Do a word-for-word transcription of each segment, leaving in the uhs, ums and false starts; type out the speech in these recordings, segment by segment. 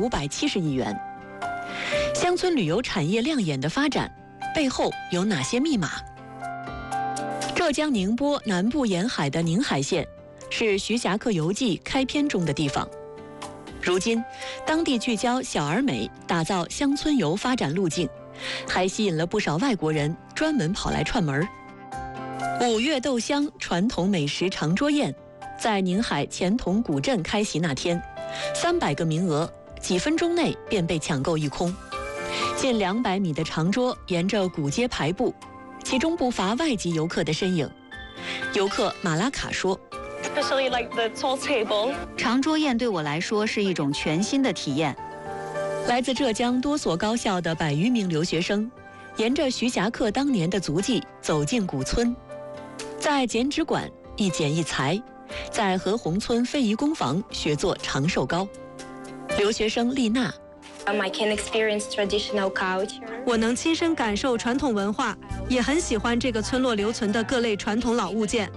五百七十亿元。乡村旅游产业亮眼的发展背后有哪些密码？浙江宁波南部沿海的宁海县是徐霞客游记开篇中的地方。如今，当地聚焦小而美，打造乡村游发展路径，还吸引了不少外国人专门跑来串门。五月豆香传统美食长桌宴在宁海钱塘古镇开席那天，三百个名额，几分钟内便被抢购一空。近两百米的长桌沿着古街排布，其中不乏外籍游客的身影。游客马拉卡说。 长桌宴对我来说是一种全新的体验。 来自浙江多所高校的百余名留学生，沿着徐霞客当年的足迹走进古村，在剪纸馆一剪一裁，在何洪村非遗工坊学做长寿糕。留学生丽娜。 我能亲身感受传统文化，也很喜欢这个村落留存的各类传统老物件。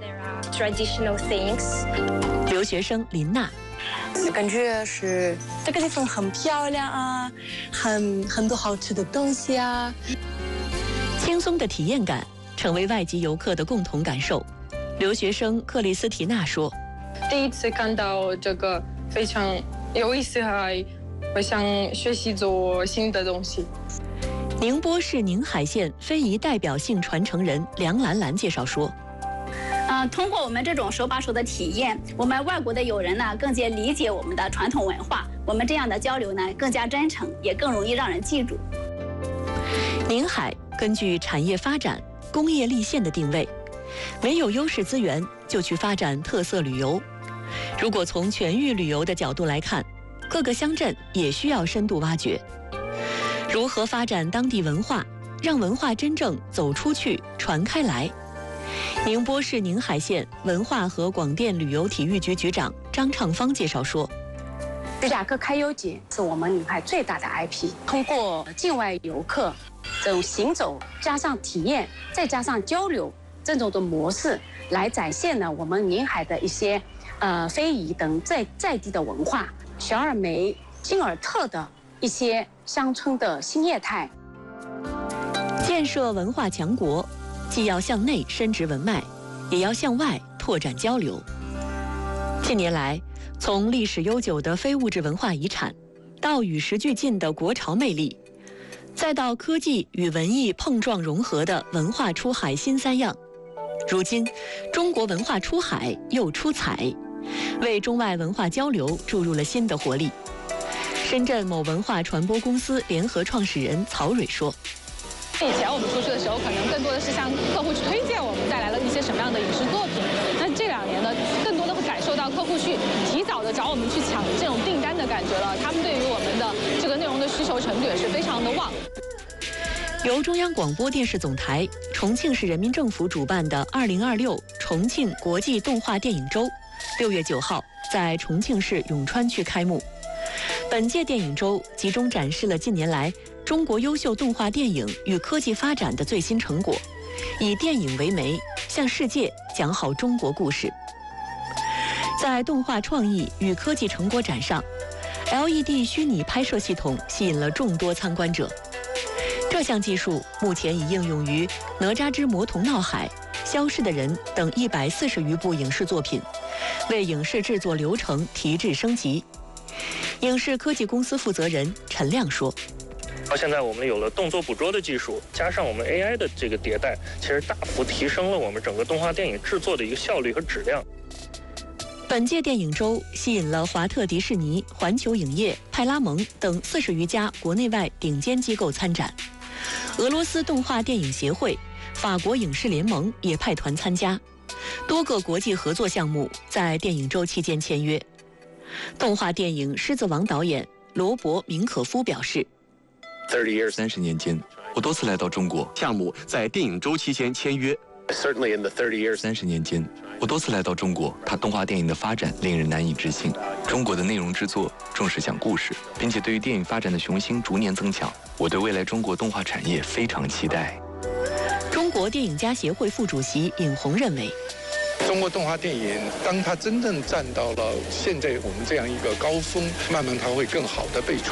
留学生林娜， 感觉是这个地方很漂亮啊，很很多好吃的东西啊。 轻松的体验感成为外籍游客的共同感受。留学生克里斯提娜说：“ 第一次看到这个非常有意思，还我想学习做新的东西。” 宁波市宁海县非遗代表性传承人梁兰兰介绍说。 呃，通过我们这种手把手的体验，我们外国的友人呢更加理解我们的传统文化，我们这样的交流呢更加真诚，也更容易让人记住。 宁海根据产业发展、工业立县的定位，没有优势资源就去发展特色旅游。如果从全域旅游的角度来看，各个乡镇也需要深度挖掘，如何发展当地文化，让文化真正走出去、传开来。宁波市宁海县文化和广电旅游体育局局长张畅芳介绍说：“ 徐霞客开游节是我们宁海最大的 I P， 通过境外游客这种行走加上体验，再加上交流这种的模式，来展现呢我们宁海的一些呃非遗等在在地的文化，小而美、精而特的一些乡村的新业态。 建设文化强国。”既要向内深植文脉，也要向外拓展交流。近年来，从历史悠久的非物质文化遗产，到与时俱进的国潮魅力，再到科技与文艺碰撞融合的文化出海新三样，如今，中国文化出海又出彩，为中外文化交流注入了新的活力。深圳某文化传播公司联合创始人曹蕊说。 以前我们出去的时候，可能更多的是向客户去推荐我们带来了一些什么样的影视作品。那这两年呢，更多的会感受到客户去提早的找我们去抢这种订单的感觉了。他们对于我们的这个内容的需求程度也是非常的旺。 由中央广播电视总台、重庆市人民政府主办的二零二六重庆国际动画电影周，六月九号在重庆市永川区开幕。本届电影周集中展示了近年来中国优秀动画电影与科技发展的最新成果，以电影为媒，向世界讲好中国故事。在动画创意与科技成果展上 ，L E D 虚拟拍摄系统吸引了众多参观者。这项技术目前已应用于《哪吒之魔童闹海》《消失的人》等一百四十余部影视作品，为影视制作流程提质升级。影视科技公司负责人陈亮说。 到现在我们有了动作捕捉的技术，加上我们 A I 的这个迭代，其实大幅提升了我们整个动画电影制作的一个效率和质量。 本届电影周吸引了华特迪士尼、环球影业、派拉蒙等四十余家国内外顶尖机构参展，俄罗斯动画电影协会、法国影视联盟也派团参加，多个国际合作项目在电影周期间签约。动画电影《狮子王》导演罗伯·明可夫表示。 三十年间，我多次来到中国， 项目在电影周期间签约。 三十年间，我多次来到中国，它动画电影的发展令人难以置信。中国的内容制作重视讲故事，并且对于电影发展的雄心逐年增强。我对未来中国动画产业非常期待。 中国电影家协会副主席尹红认为， 中国动画电影当它真正站到了现在我们这样一个高峰，慢慢它会更好的被